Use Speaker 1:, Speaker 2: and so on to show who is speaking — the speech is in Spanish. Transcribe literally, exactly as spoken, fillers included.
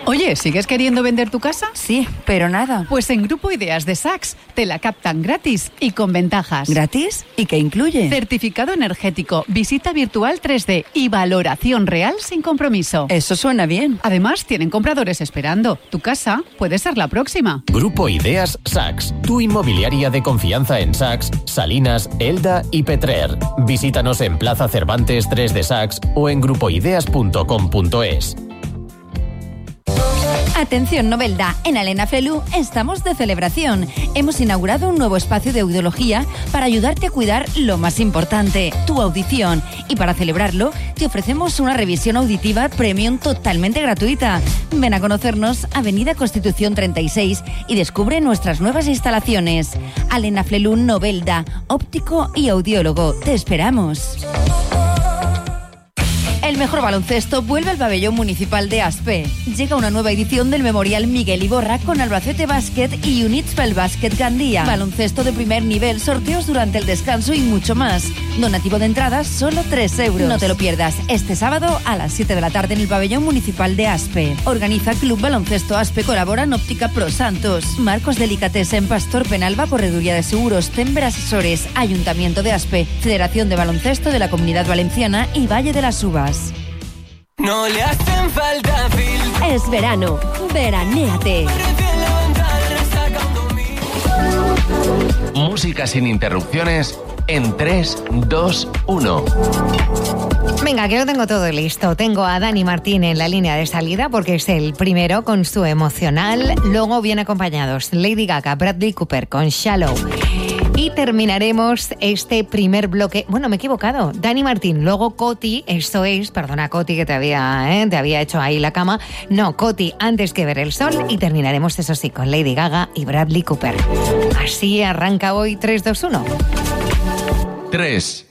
Speaker 1: Oye, ¿sigues queriendo vender tu casa?
Speaker 2: Sí, pero nada.
Speaker 1: Pues en Grupo Ideas de Sachs te la captan gratis y con ventajas.
Speaker 2: ¿Gratis? ¿Y qué incluye?
Speaker 1: Certificado energético, visita virtual tres D y valoración real sin compromiso.
Speaker 2: Eso suena bien.
Speaker 1: Además, tienen compradores esperando. Tu casa puede ser la próxima.
Speaker 3: Grupo Ideas Sachs, tu inmobiliaria de confianza en Sachs, Salinas, Elda y Petrer. Visítanos en Plaza Cervantes tres de Sachs o en grupoideas punto com punto es.
Speaker 4: Atención Novelda, en Alena Flelu estamos de celebración. Hemos inaugurado un nuevo espacio de audiología para ayudarte a cuidar lo más importante, tu audición. Y para celebrarlo, te ofrecemos una revisión auditiva premium totalmente gratuita. Ven a conocernos, Avenida Constitución treinta y seis, y descubre nuestras nuevas instalaciones. Alena Flelu Novelda, óptico y audiólogo. Te esperamos. El mejor baloncesto vuelve al pabellón municipal de Aspe. Llega una nueva edición del Memorial Miguel Iborra con Albacete Basket y Unitspel Basket Gandía. Baloncesto de primer nivel, sorteos durante el descanso y mucho más. Donativo de entradas, solo tres euros. No te lo pierdas, este sábado a las siete de la tarde en el pabellón municipal de Aspe. Organiza Club Baloncesto Aspe, colaboran Óptica Pro Santos, Marcos Delicatessen, Pastor Penalba, Correduría de Seguros, Tember Asesores, Ayuntamiento de Aspe, Federación de Baloncesto de la Comunidad Valenciana y Valle de las Uvas.
Speaker 5: No le hacen falta filtros.
Speaker 6: Es verano, veranéate.
Speaker 3: Música sin interrupciones en tres, dos, uno.
Speaker 7: Venga, que lo tengo todo listo. Tengo a Dani Martín en la línea de salida porque es el primero con su Emocional. Luego viene acompañados Lady Gaga, Bradley Cooper con Shallow. Y terminaremos este primer bloque. Bueno, me he equivocado. Dani Martín, luego Coti, esto es, perdona Coti que te había, ¿eh? te había hecho ahí la cama. No, Coti, antes que ver el sol. Y terminaremos, eso sí, con Lady Gaga y Bradley Cooper. Así arranca hoy tres, dos, uno.
Speaker 3: tres,